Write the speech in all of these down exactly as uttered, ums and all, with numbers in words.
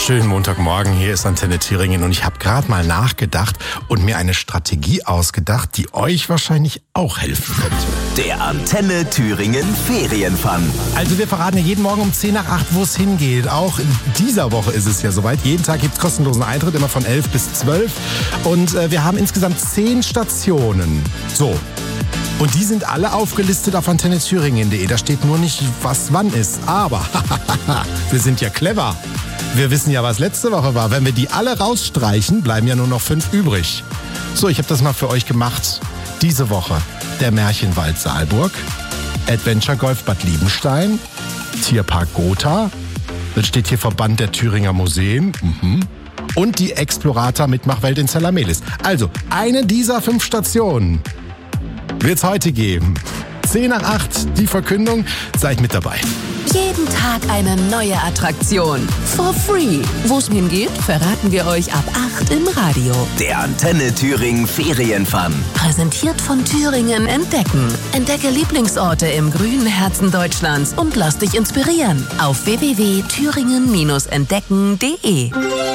Schönen Montagmorgen, hier ist Antenne Thüringen und ich habe gerade mal nachgedacht und mir eine Strategie ausgedacht, die euch wahrscheinlich auch helfen könnte. Der Antenne Thüringen Ferienfun. Also wir verraten ja jeden Morgen um zehn nach acht, wo es hingeht. Auch in dieser Woche ist es ja soweit. Jeden Tag gibt es kostenlosen Eintritt, immer von elf bis zwölf. Und äh, wir haben insgesamt zehn Stationen. So. Und die sind alle aufgelistet auf antenne thüringen punkt de. Da steht nur nicht, was wann ist. Aber wir sind ja clever. Wir wissen ja, was letzte Woche war. Wenn wir die alle rausstreichen, bleiben ja nur noch fünf übrig. So, ich habe das mal für euch gemacht. Diese Woche der Märchenwald Saalburg, Adventure Golf Bad Liebenstein, Tierpark Gotha, dann steht hier Verband der Thüringer Museen mhm. und die Explorator Mitmachwelt in Zellamelis. Also, eine dieser fünf Stationen wird's heute geben. zehn nach acht, die Verkündung. Seid mit dabei. Jeden Tag eine neue Attraktion. For free. Wo es hingeht, verraten wir euch ab acht im Radio. Der Antenne Thüringen Ferienfun. Präsentiert von Thüringen Entdecken. Entdecke Lieblingsorte im grünen Herzen Deutschlands und lass dich inspirieren. Auf w w w punkt thüringen Bindestrich entdecken punkt de.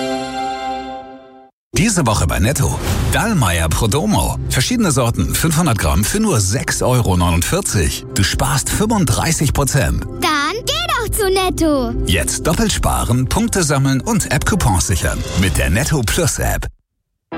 Diese Woche bei Netto. Dallmayr Prodomo. Verschiedene Sorten, fünfhundert Gramm für nur sechs Euro neunundvierzig. Du sparst fünfunddreißig Prozent. Dann geh doch zu Netto. Jetzt doppelt sparen, Punkte sammeln und App-Coupons sichern. Mit der Netto Plus App.